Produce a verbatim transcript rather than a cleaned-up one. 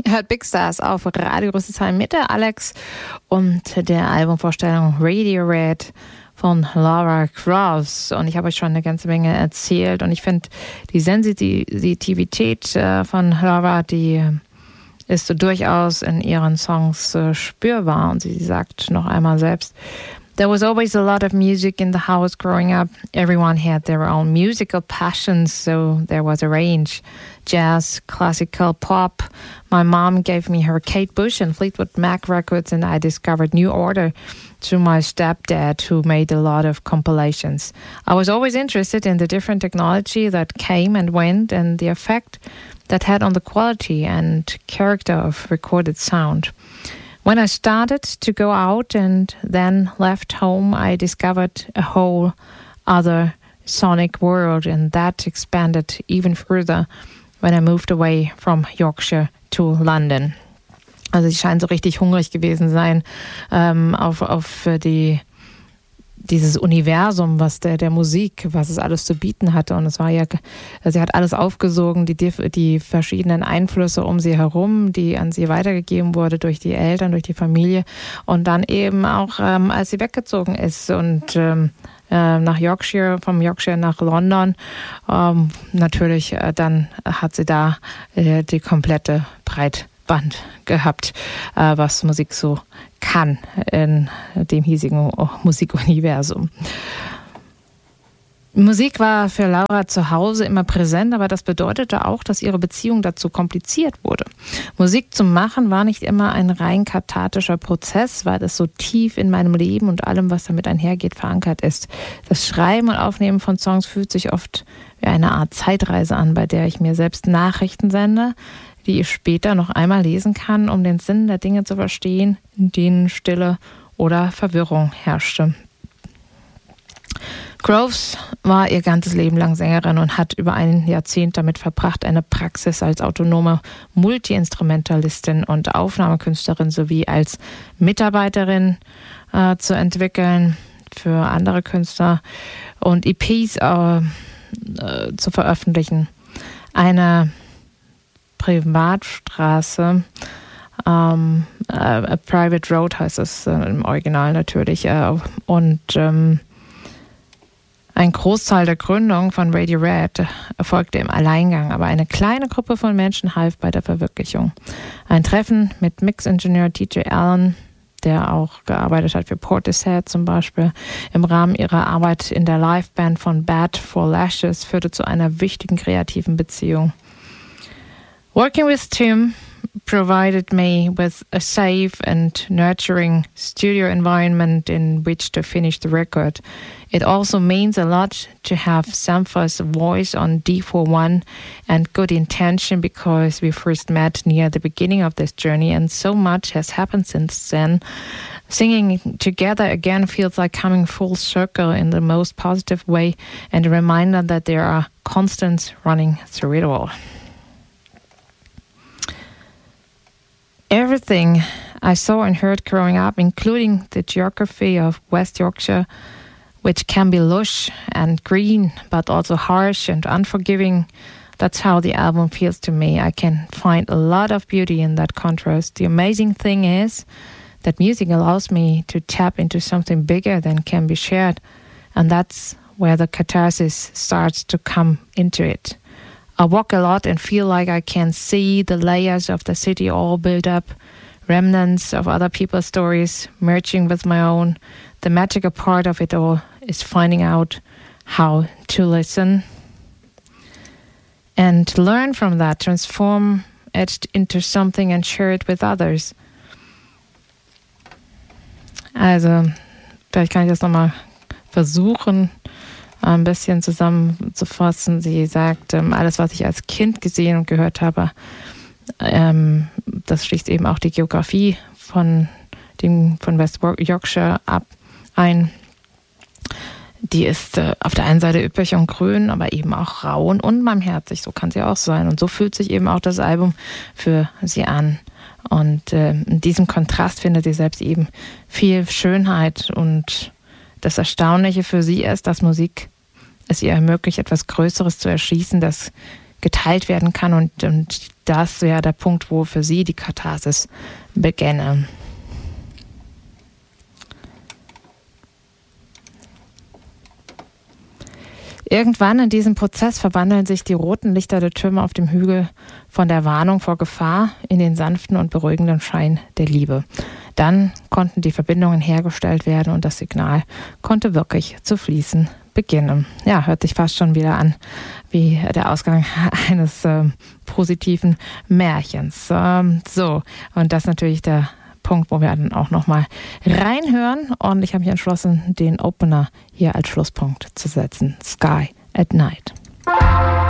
hört Big Stars auf Radio Rüsselsheim mit der Alex und der Albumvorstellung Radio Red von Lara Croft. Und ich habe euch schon eine ganze Menge erzählt und ich finde die Sensitivität äh, von Lara, die ist so durchaus in ihren Songs äh, spürbar. Und sie sagt noch einmal selbst: There was always a lot of music in the house growing up. Everyone had their own musical passions, so there was a range. Jazz, classical, pop. My mom gave me her Kate Bush and Fleetwood Mac records, and I discovered New Order through my stepdad, who made a lot of compilations. I was always interested in the different technology that came and went and the effect that had on the quality and character of recorded sound. When I started to go out and then left home, I discovered a whole other sonic world, and that expanded even further when I moved away from Yorkshire to London. Also sie scheint so richtig hungrig gewesen sein ähm, auf, auf die dieses Universum, was der, der Musik, was es alles zu bieten hatte. Und es war ja, sie hat alles aufgesogen, die, die verschiedenen Einflüsse um sie herum, die an sie weitergegeben wurde durch die Eltern, durch die Familie. Und dann eben auch, ähm, als sie weggezogen ist und ähm, äh, nach Yorkshire, vom Yorkshire nach London, ähm, natürlich, äh, dann hat sie da äh, die komplette Breitband gehabt, äh, was Musik so kann in dem hiesigen Musikuniversum. Musik war für Laura zu Hause immer präsent, aber das bedeutete auch, dass ihre Beziehung dazu kompliziert wurde. Musik zu machen war nicht immer ein rein kathartischer Prozess, weil es so tief in meinem Leben und allem, was damit einhergeht, verankert ist. Das Schreiben und Aufnehmen von Songs fühlt sich oft wie eine Art Zeitreise an, bei der ich mir selbst Nachrichten sende, die ich später noch einmal lesen kann, um den Sinn der Dinge zu verstehen, in denen Stille oder Verwirrung herrschte. Groves war ihr ganzes Leben lang Sängerin und hat über ein Jahrzehnt damit verbracht, eine Praxis als autonome Multi-Instrumentalistin und Aufnahmekünstlerin sowie als Mitarbeiterin äh, zu entwickeln für andere Künstler und E Ps äh, äh, zu veröffentlichen. Eine Privatstraße, ähm, äh, a Private Road heißt es äh, im Original natürlich, äh, und ähm, ein Großteil der Gründung von Radio Red erfolgte im Alleingang, aber eine kleine Gruppe von Menschen half bei der Verwirklichung. Ein Treffen mit Mixingenieur D J Allen, der auch gearbeitet hat für Portishead zum Beispiel, im Rahmen ihrer Arbeit in der Liveband von Bad for Lashes, führte zu einer wichtigen kreativen Beziehung. Working with Tim provided me with a safe and nurturing studio environment in which to finish the record. It also means a lot to have Sampha's voice on D forty-one and good intention, because we first met near the beginning of this journey and so much has happened since then. Singing together again feels like coming full circle in the most positive way and a reminder that there are constants running through it all. Everything I saw and heard growing up, including the geography of West Yorkshire, which can be lush and green, but also harsh and unforgiving, that's how the album feels to me. I can find a lot of beauty in that contrast. The amazing thing is that music allows me to tap into something bigger than can be shared, and that's where the catharsis starts to come into it. I walk a lot and feel like I can see the layers of the city all built up, remnants of other people's stories merging with my own. The magical part of it all is finding out how to listen and learn from that, transform it into something and share it with others. Also, vielleicht kann ich das nochmal versuchen, ein bisschen zusammenzufassen. Sie sagt, ähm, alles, was ich als Kind gesehen und gehört habe, ähm, das schließt eben auch die Geografie von, dem, von West Yorkshire ab ein. Die ist äh, auf der einen Seite üppig und grün, aber eben auch rau und unbarmherzig. So kann sie auch sein. Und so fühlt sich eben auch das Album für sie an. Und äh, in diesem Kontrast findet sie selbst eben viel Schönheit. Und das Erstaunliche für sie ist, dass Musik es ihr ermöglicht, etwas Größeres zu erschließen, das geteilt werden kann. Und, und das wäre der Punkt, wo für sie die Katharsis beginne. Irgendwann in diesem Prozess verwandeln sich die roten Lichter der Türme auf dem Hügel von der Warnung vor Gefahr in den sanften und beruhigenden Schein der Liebe. Dann konnten die Verbindungen hergestellt werden und das Signal konnte wirklich zu fließen beginnen. Ja, hört sich fast schon wieder an wie der Ausgang eines äh, positiven Märchens. Ähm, so, und das ist natürlich der Punkt, wo wir dann auch nochmal reinhören. Und ich habe mich entschlossen, den Opener hier als Schlusspunkt zu setzen. Sky at Night.